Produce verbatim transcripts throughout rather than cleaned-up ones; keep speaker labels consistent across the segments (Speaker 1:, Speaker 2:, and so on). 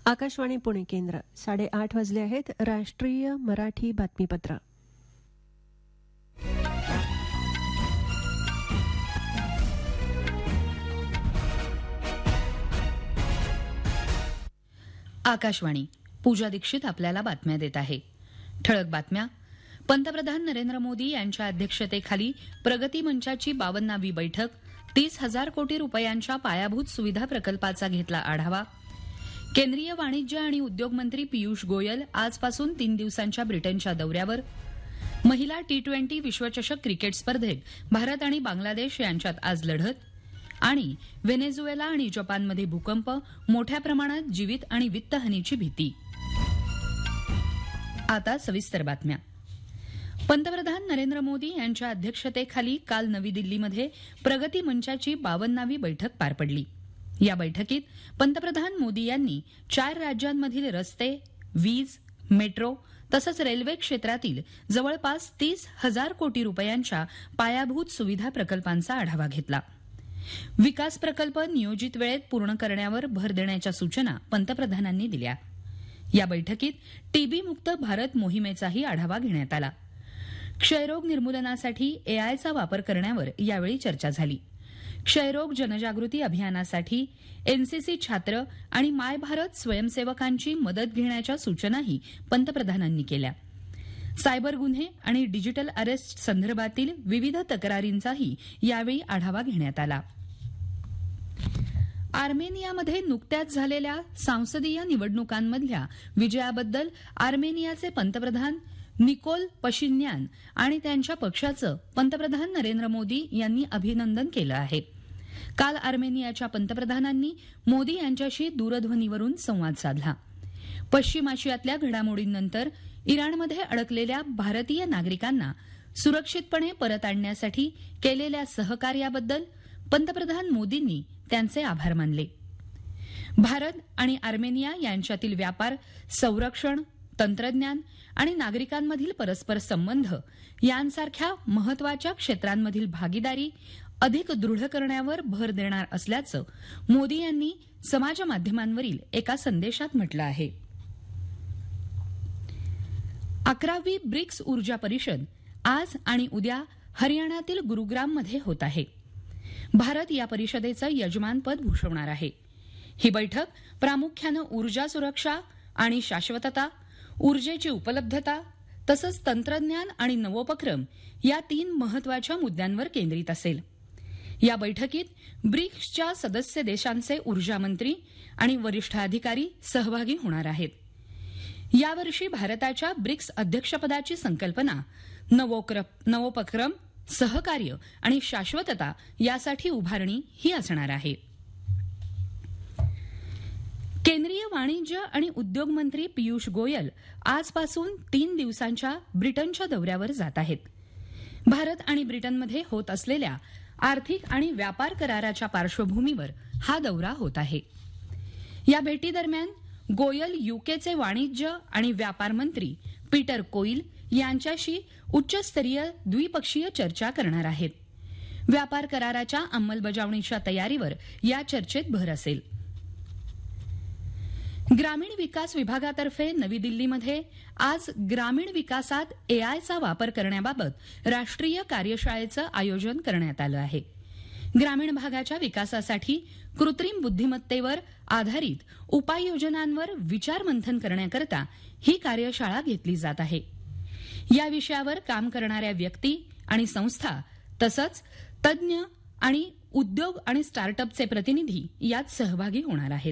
Speaker 1: आकाशवाणी पुणे केंद्र साडेआठ वाजले आहेत. राष्ट्रीय मराठी बातमीपत्र.
Speaker 2: आकाशवाणी. पूजा दीक्षित आपल्याला बातम्या देत आहे. ठळक बातम्या. पंतप्रधान नरेंद्र मोदी यांच्या अध्यक्षतेखाली प्रगती मंचाची बावन्नावी बैठक. तीस हजार कोटी रुपयांच्या पायाभूत सुविधा प्रकल्पाचा घेतला आढावा. केंद्रीय वाणिज्य आणि उद्योग मंत्री पियुष गोयल आजपासून तीन दिवसांच्या ब्रिटनच्या दौऱ्यावर. महिला टी ट्वेंटी विश्वचषक क्रिकेट स्पर्धेत भारत आणि बांगलादेश यांच्यात आज लढत. आणि व्हेनेझुएला आणि जपानमध्ये भूकंप, मोठ्या प्रमाणात जीवित आणि वित्तहानीची भीती. आता सविस्तर बातम्या. पंतप्रधान नरेंद्र मोदी यांच्या अध्यक्षतेखाली काल नवी दिल्लीमध्ये प्रगती मंचाची बावन्नावी बैठक पार पडली. या बैठकीत पंतप्रधान मोदी यांनी चार राज्यांमधील रस्ते, वीज, मेट्रो तसंच रेल्वे क्षेत्रातील जवळपास तीस हजार कोटी रुपयांच्या पायाभूत सुविधा प्रकल्पांचा आढावा घेतला. विकास प्रकल्प नियोजित वेळेत पूर्ण करण्यावर भर देण्याच्या सूचना पंतप्रधानांनी दिल्या. या बैठकीत टीबी मुक्त भारत मोहिमेचाही आढावा घेण्यात आला. क्षयरोग निर्मूलनासाठी एआयचा वापर करण्यावर यावेळी चर्चा झाली. क्षयरोग जनजागृती अभियानासाठी एनसीसी छात्र आणि माय भारत स्वयंसेवकांची मदत घेण्याच्या सूचनाही पंतप्रधानांनी केल्या. सायबर गुन्हे आणि डिजिटल अरेस्ट संदर्भातील विविध तक्रारींचाही यावेळी आढावा घेण्यात आला. आर्मेनियामध्ये नुकत्याच झालेल्या संसदीय निवडणुकांमधल्या विजयाबद्दल आर्मेनियाचे पंतप्रधान निकोल पशिन्यान आणि त्यांच्या पक्षाचं पंतप्रधान नरेंद्र मोदी यांनी अभिनंदन केलं आहे. काल आर्मेनियाच्या पंतप्रधानांनी मोदी यांच्याशी दूरध्वनीवरून संवाद साधला. पश्चिम आशियातल्या घडामोडींनंतर इराणमध्ये अडकलेल्या भारतीय नागरिकांना सुरक्षितपणे परत आणण्यासाठी केलेल्या सहकार्याबद्दल पंतप्रधान मोदींनी त्यांचे आभार मानले. भारत आणि आर्मेनिया यांच्यातील व्यापार, संरक्षण, तंत्रज्ञान आणि नागरिकांमधील परस्पर संबंध यांसारख्या महत्वाच्या क्षेत्रांमधील भागीदारी अधिक दृढ करण्यावर भर देणार असल्याचं मोदी यांनी समाजमाध्यमांवरील एका संदेशात म्हटलं आहे. अकरावी ब्रिक्स ऊर्जा परिषद आज आणि उद्या हरियाणातील गुरुग्राममध्ये होत आहे. भारत या परिषदेचं यजमानपद भूषवणार आहे. ही बैठक प्रामुख्यानं ऊर्जा सुरक्षा आणि शाश्वतता, ऊर्जेची उपलब्धता तसंच तंत्रज्ञान आणि नवोपक्रम या तीन महत्वाच्या मुद्द्यांवर केंद्रित असेल. या बैठकीत ब्रिक्सच्या सदस्य देशांचे ऊर्जा मंत्री आणि वरिष्ठ अधिकारी सहभागी होणार आहेत. यावर्षी भारताच्या ब्रिक्स अध्यक्षपदाची संकल्पना नवोपक्रम, सहकार्य आणि शाश्वतता यासाठी उभारणी ही असणार आहे. केंद्रीय वाणिज्य आणि उद्योग मंत्री पियुष गोयल आजपासून तीन दिवसांच्या ब्रिटनच्या दौऱ्यावर जात आहेत. भारत आणि ब्रिटनमध्ये होत असलेल्या आर्थिक आणि व्यापार कराराच्या पार्श्वभूमीवर हा दौरा होत आहे. या भेटीदरम्यान गोयल युकेचे वाणिज्य आणि व्यापार मंत्री पीटर कोईल यांच्याशी उच्चस्तरीय द्विपक्षीय चर्चा करणार आहेत. व्यापार कराराच्या अंमलबजावणीच्या तयारीवर या चर्चेत भर असेल. ग्रामीण विकास विभागातर्फे नवी दिल्लीमध्ये आज ग्रामीण विकासात एआयचा वापर करण्याबाबत राष्ट्रीय कार्यशाळेचं आयोजन करण्यात आलं आहे. ग्रामीण भागाच्या विकासासाठी कृत्रिम बुद्धिमत्तेवर आधारित उपाययोजनांवर विचारमंथन करण्याकरता ही कार्यशाळा घेतली जात आहे. या विषयावर काम करणाऱ्या व्यक्ती आणि संस्था तसंच तज्ज्ञ आणि उद्योग आणि स्टार्टअपचे प्रतिनिधी यात सहभागी होणार आहेत.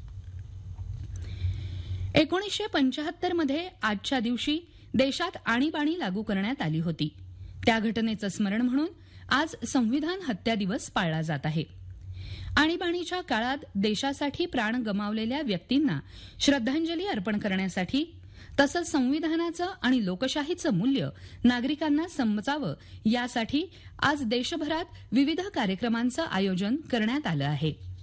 Speaker 2: एकोणीसशे पंचाहत्तर मध्ये आजच्या दिवशी देशात आणीबाणी लागू करण्यात आली होती. त्या घटनेचं स्मरण म्हणून आज संविधान हत्या दिवस पाळला जात आहे. आणीबाणीच्या काळात देशासाठी प्राण गमावलेल्या व्यक्तींना श्रद्धांजली अर्पण करण्यासाठी तसंच संविधानाचं आणि लोकशाहीचं मूल्य नागरिकांना समजावं यासाठी आज देशभरात विविध कार्यक्रमांचं आयोजन करण्यात आलं आहे.